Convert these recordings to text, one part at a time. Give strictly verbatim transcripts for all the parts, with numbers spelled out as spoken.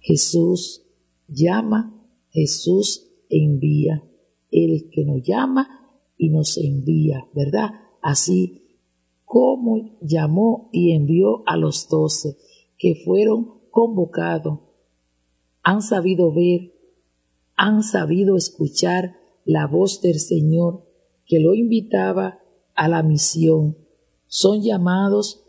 Jesús llama, Jesús envía. Él es que nos llama y nos envía, ¿verdad? Así como llamó y envió a los doce que fueron convocados, han sabido ver, han sabido escuchar la voz del Señor que lo invitaba a la misión. Son llamados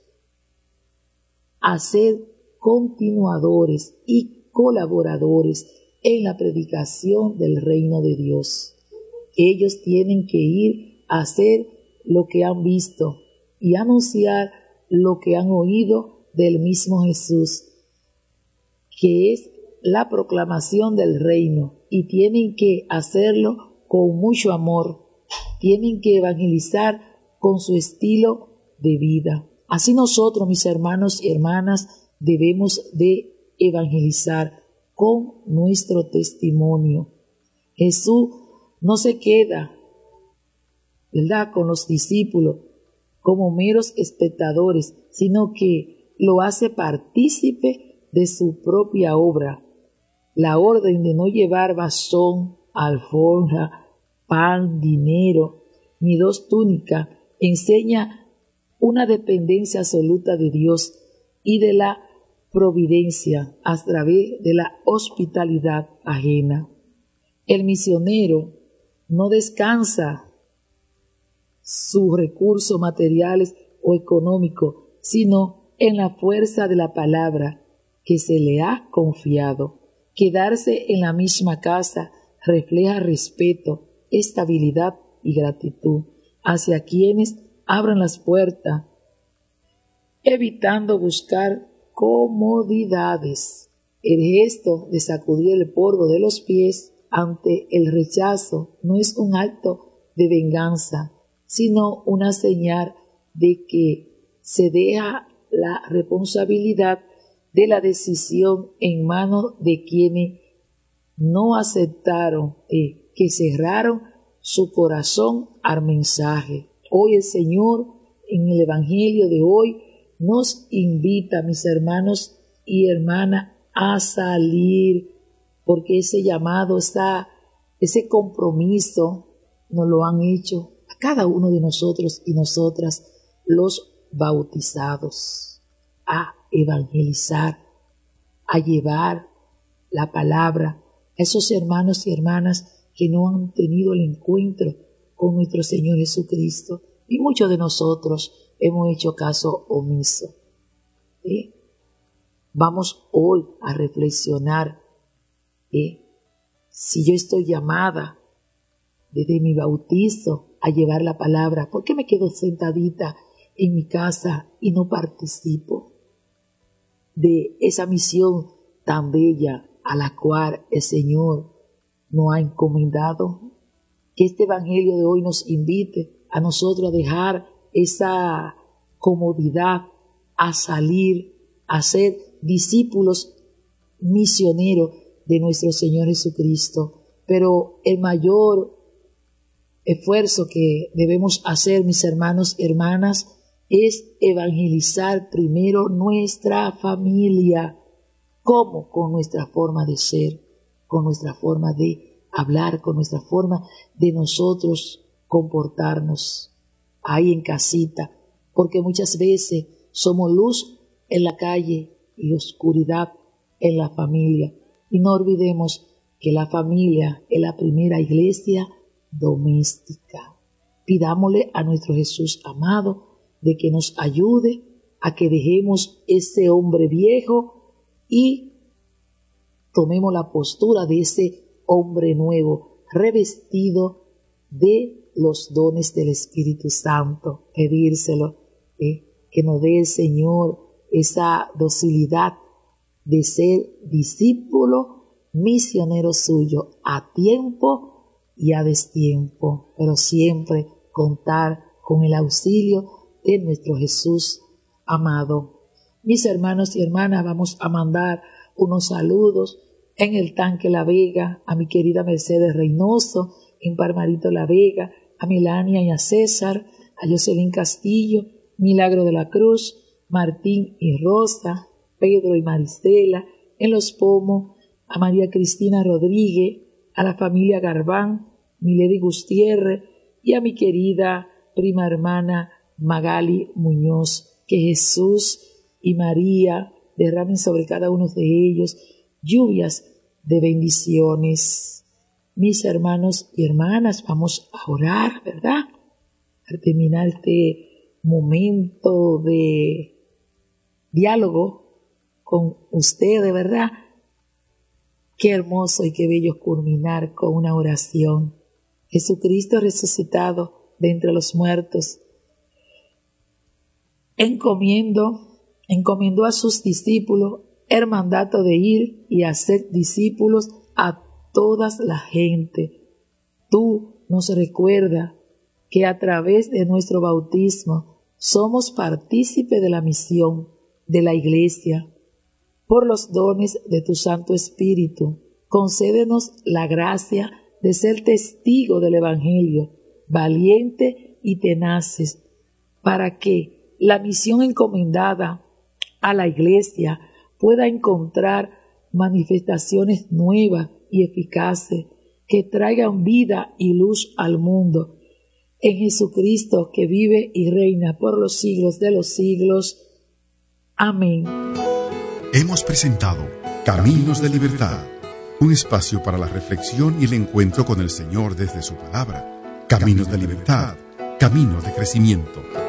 a ser continuadores y colaboradores en la predicación del reino de Dios. Ellos tienen que ir a hacer lo que han visto y anunciar lo que han oído del mismo Jesús, que es la proclamación del reino, y tienen que hacerlo con mucho amor. Tienen que evangelizar con su estilo de vida. Así nosotros, mis hermanos y hermanas, debemos de evangelizar con nuestro testimonio. Jesús no se queda, ¿verdad?, con los discípulos como meros espectadores, sino que lo hace partícipe de su propia obra. La orden de no llevar bastón, alforja, pan, dinero, ni dos túnicas, enseña una dependencia absoluta de Dios y de la providencia a través de la hospitalidad ajena. El misionero no descansa sus recursos materiales o económicos, sino en la fuerza de la palabra que se le ha confiado. Quedarse en la misma casa refleja respeto, estabilidad y gratitud hacia quienes abran las puertas, evitando buscar comodidades. El gesto de sacudir el polvo de los pies ante el rechazo no es un acto de venganza, sino una señal de que se deja la responsabilidad de la decisión en manos de quienes no aceptaron, eh, que cerraron su corazón al mensaje. Hoy el Señor, en el Evangelio de hoy, nos invita, mis hermanos y hermanas, a salir, porque ese llamado está, ese compromiso nos lo han hecho a cada uno de nosotros y nosotras, los bautizados, a evangelizar, a llevar la palabra a esos hermanos y hermanas que no han tenido el encuentro con nuestro Señor Jesucristo, y muchos de nosotros hemos hecho caso omiso. ¿Eh? Vamos hoy a reflexionar, ¿eh? si yo estoy llamada desde mi bautizo a llevar la palabra, ¿por qué me quedo sentadita en mi casa y no participo de esa misión tan bella a la cual el Señor nos ha encomendado? Que este Evangelio de hoy nos invite a nosotros a dejar esa comodidad, a salir, a ser discípulos misioneros de nuestro Señor Jesucristo. Pero el mayor esfuerzo que debemos hacer, mis hermanos y hermanas, es evangelizar primero nuestra familia. ¿Cómo? Con nuestra forma de ser, con nuestra forma de hablar, con nuestra forma de nosotros comportarnos ahí en casita, porque muchas veces somos luz en la calle y oscuridad en la familia. Y no olvidemos que la familia es la primera iglesia doméstica. Pidámosle a nuestro Jesús amado de que nos ayude a que dejemos ese hombre viejo y tomemos la postura de ese hombre nuevo, revestido de los dones del Espíritu Santo. Pedírselo, eh, que nos dé el Señor esa docilidad de ser discípulo misionero suyo a tiempo y a destiempo, pero siempre contar con el auxilio de nuestro Jesús amado. Mis hermanos y hermanas, vamos a mandar unos saludos en el Tanque La Vega a mi querida Mercedes Reynoso, en Parmarito La Vega, a Melania y a César, a Jocelyn Castillo, Milagro de la Cruz, Martín y Rosa, Pedro y Maristela, en Los Pomos, a María Cristina Rodríguez, a la familia Garbán, Milady Gutiérrez y a mi querida prima hermana Magali Muñoz. Que Jesús y María derramen sobre cada uno de ellos lluvias de bendiciones. Mis hermanos y hermanas, vamos a orar, ¿verdad? Al terminar este momento de diálogo con ustedes, ¿verdad? Qué hermoso y qué bello culminar con una oración. Jesucristo resucitado de entre los muertos, encomiendo, encomendó a sus discípulos el mandato de ir y hacer discípulos a todas la gente. Tú nos recuerda que a través de nuestro bautismo somos partícipes de la misión de la Iglesia. Por los dones de tu Santo Espíritu, concédenos la gracia de ser testigo del Evangelio, valiente y tenaces, para que la misión encomendada a la Iglesia pueda encontrar manifestaciones nuevas y eficaces que traigan vida y luz al mundo. En Jesucristo, que vive y reina por los siglos de los siglos. Amén. Hemos presentado Caminos de Libertad, un espacio para la reflexión y el encuentro con el Señor desde su palabra. Caminos de Libertad, camino de crecimiento.